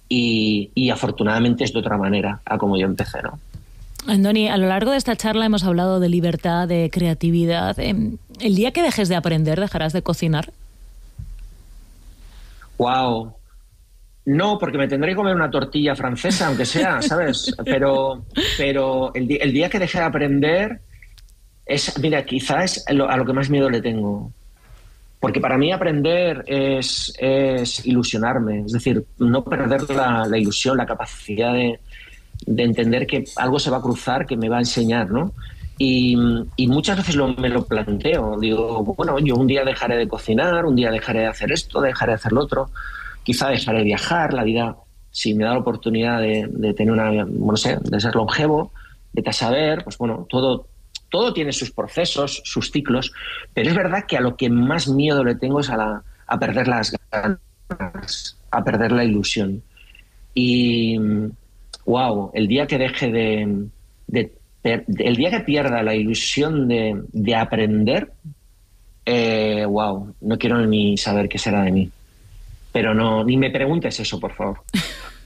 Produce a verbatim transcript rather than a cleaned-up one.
y, y afortunadamente es de otra manera a como yo empecé, ¿no? Andoni, a lo largo de esta charla hemos hablado de libertad, de creatividad. ¿El día que dejes de aprender, dejarás de cocinar? ¡Wow! No, porque me tendré que comer una tortilla francesa, aunque sea, ¿sabes? Pero, pero el, di- el día que deje de aprender es, mira, quizás es lo- a lo que más miedo le tengo. Porque para mí aprender es, es ilusionarme, es decir, no perder la, la ilusión, la capacidad de, de entender que algo se va a cruzar, que me va a enseñar, ¿no? Y, y muchas veces lo, me lo planteo, digo, bueno, yo un día dejaré de cocinar, un día dejaré de hacer esto, dejaré de hacer lo otro, quizá dejaré de viajar, la vida, si me da la oportunidad de, de tener una, no sé, de ser longevo, de saber, pues bueno, todo, todo tiene sus procesos, sus ciclos, pero es verdad que a lo que más miedo le tengo es a, la, a perder las ganas, a perder la ilusión. Y, wow, el día que deje de, de, de el día que pierda la ilusión de, de aprender, eh, wow, no quiero ni saber qué será de mí. Pero no, ni me preguntes eso, por favor.